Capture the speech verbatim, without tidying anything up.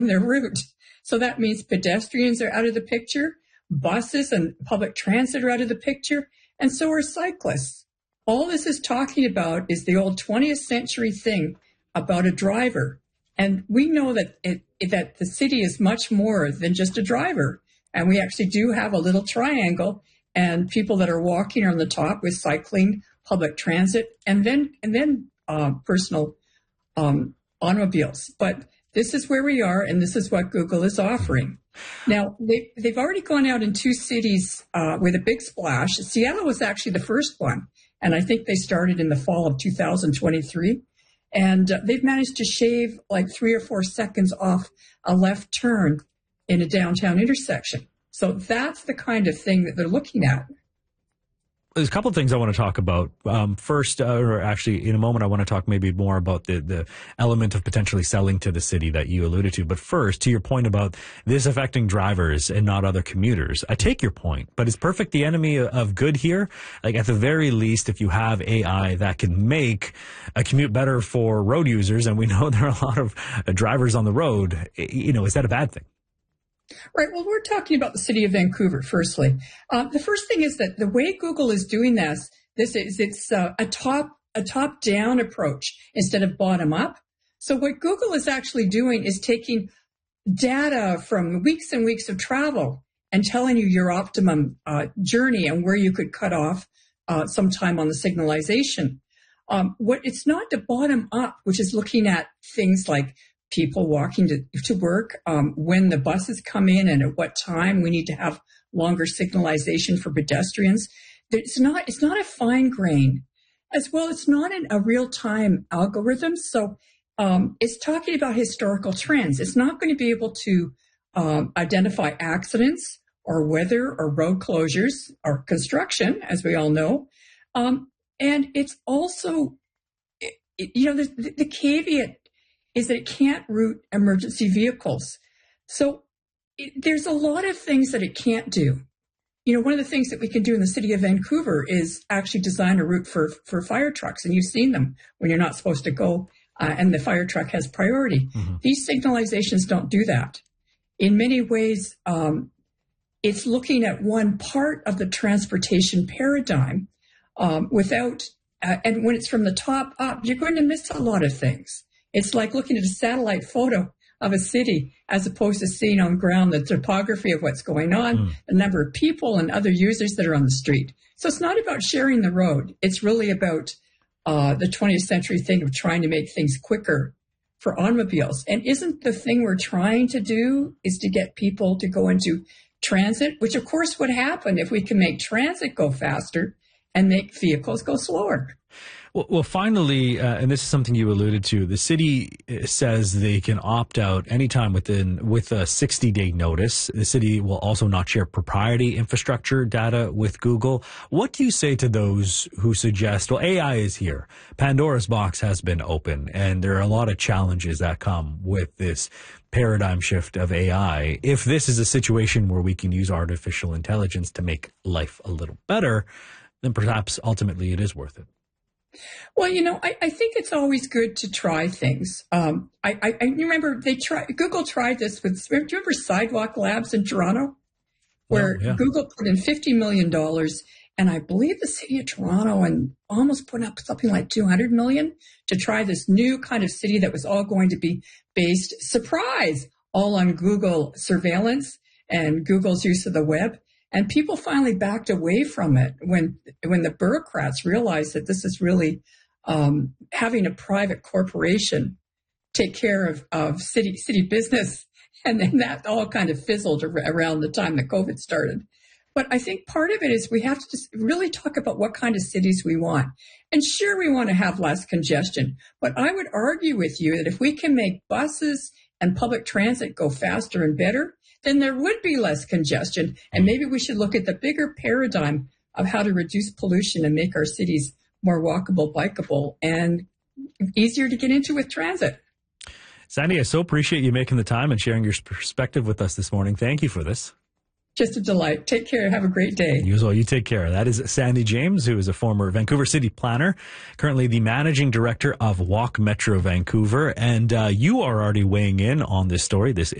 their route. So that means pedestrians are out of the picture, buses and public transit are out of the picture, and so are cyclists. All this is talking about is the old twentieth century thing about a driver. And we know that it, that the city is much more than just a driver. And we actually do have a little triangle, and people that are walking are on the top with cycling, public transit, and then and then uh, personal um, automobiles. But this is where we are, and this is what Google is offering. Now, they, they've already gone out in two cities uh, with a big splash. Seattle was actually the first one, and I think they started in the fall of two thousand twenty-three. And uh, they've managed to shave like three or four seconds off a left turn in a downtown intersection. So that's the kind of thing that they're looking at. There's a couple of things I want to talk about. Um, first, uh, or actually in a moment, I want to talk maybe more about the, the element of potentially selling to the city that you alluded to. But first, to your point about this affecting drivers and not other commuters, I take your point, but is perfect the enemy of good here? Like at the very least, if you have A I that can make a commute better for road users, and we know there are a lot of drivers on the road, you know, is that a bad thing? Right. Well, we're talking about the city of Vancouver, firstly. Uh, the first thing is that the way Google is doing this, this is it's uh, a top a top-down approach instead of bottom-up. So what Google is actually doing is taking data from weeks and weeks of travel and telling you your optimum uh, journey and where you could cut off uh, sometime on the signalization. Um, what it's not the bottom-up, which is looking at things like people walking to, to work, um, when the buses come in and at what time we need to have longer signalization for pedestrians. It's not, it's not a fine grain. As well, it's not an, a real-time algorithm. So um, it's talking about historical trends. It's not going to be able to um, identify accidents or weather or road closures or construction, as we all know. Um, and it's also, it, you know, the, the caveat is that it can't route emergency vehicles. So it, there's a lot of things that it can't do. You know, one of the things that we can do in the city of Vancouver is actually design a route for, for fire trucks. And you've seen them when you're not supposed to go uh, and the fire truck has priority. Mm-hmm. These signalizations don't do that. In many ways, um, it's looking at one part of the transportation paradigm um, without, uh, and when it's from the top up, you're going to miss a lot of things. It's like looking at a satellite photo of a city as opposed to seeing on ground the topography of what's going on, mm. the number of people and other users that are on the street. So it's not about sharing the road. It's really about uh, the twentieth century thing of trying to make things quicker for automobiles. And isn't the thing we're trying to do is to get people to go into transit, which of course would happen if we can make transit go faster and make vehicles go slower. Well, well, finally, uh, and this is something you alluded to, the city says they can opt out anytime within with a sixty-day notice. The city will also not share proprietary infrastructure data with Google. What do you say to those who suggest, well, A I is here, Pandora's box has been open, and there are a lot of challenges that come with this paradigm shift of A I. If this is a situation where we can use artificial intelligence to make life a little better, then perhaps ultimately it is worth it. Well, you know, I, I think it's always good to try things. Um, I, I, I remember they try Google tried this with, do you remember Sidewalk Labs in Toronto? Where yeah, yeah. Google put in fifty million dollars, and I believe the city of Toronto and almost put up something like two hundred million dollars to try this new kind of city that was all going to be based, surprise, all on Google surveillance and Google's use of the web. And people finally backed away from it when when the bureaucrats realized that this is really um, having a private corporation take care of, of city city business. And then that all kind of fizzled around the time that COVID started. But I think part of it is we have to just really talk about what kind of cities we want. And sure, we want to have less congestion. But I would argue with you that if we can make buses and public transit go faster and better, then there would be less congestion. And maybe we should look at the bigger paradigm of how to reduce pollution and make our cities more walkable, bikeable, and easier to get into with transit. Sandy, I so appreciate you making the time and sharing your perspective with us this morning. Thank you for this. Just a delight. Take care. Have a great day. You as well. You take care. That is Sandy James, who is a former Vancouver city planner, currently the managing director of Walk Metro Vancouver. And uh, you are already weighing in on this story, this